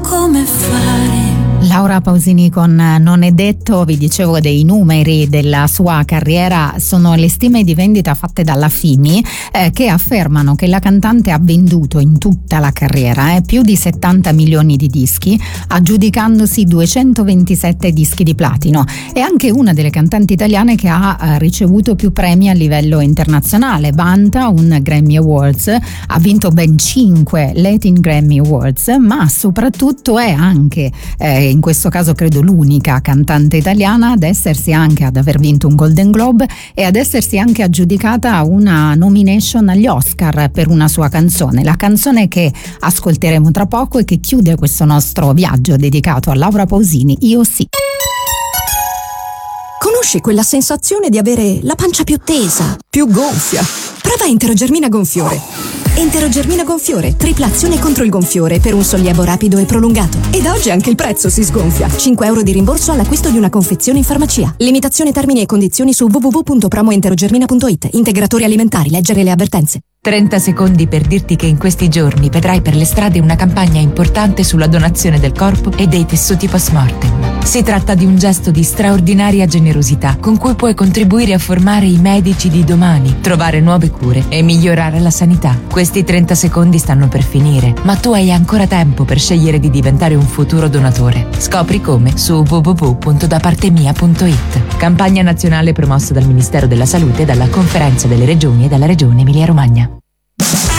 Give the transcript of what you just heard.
come fare. Laura Pausini con Non è detto. Vi dicevo dei numeri della sua carriera, sono le stime di vendita fatte dalla FIMI che affermano che la cantante ha venduto in tutta la carriera più di 70 milioni di dischi, aggiudicandosi 227 dischi di platino. È anche una delle cantanti italiane che ha ricevuto più premi a livello internazionale, vanta un Grammy Awards, ha vinto ben 5 Latin Grammy Awards, ma soprattutto è anche in questo caso credo l'unica cantante italiana ad aver vinto un Golden Globe e ad essersi anche aggiudicata una nomination agli Oscar per una sua canzone, la canzone che ascolteremo tra poco e che chiude questo nostro viaggio dedicato a Laura Pausini, Io sì. Conosci quella sensazione di avere la pancia più tesa, più gonfia? Prova Enterogermina Gonfiore. Enterogermina Gonfiore, tripla azione contro il gonfiore per un sollievo rapido e prolungato. Ed oggi anche il prezzo si sgonfia. 5 euro di rimborso all'acquisto di una confezione in farmacia. Limitazione, termini e condizioni su www.promoenterogermina.it. Integratori alimentari, leggere le avvertenze. 30 secondi per dirti che in questi giorni vedrai per le strade una campagna importante sulla donazione del corpo e dei tessuti post-mortem. Si tratta di un gesto di straordinaria generosità con cui puoi contribuire a formare i medici di domani, trovare nuove cure e migliorare la sanità. Questi 30 secondi stanno per finire, ma tu hai ancora tempo per scegliere di diventare un futuro donatore. Scopri come su www.dapartemia.it. Campagna nazionale promossa dal Ministero della Salute, dalla Conferenza delle Regioni e dalla Regione Emilia-Romagna.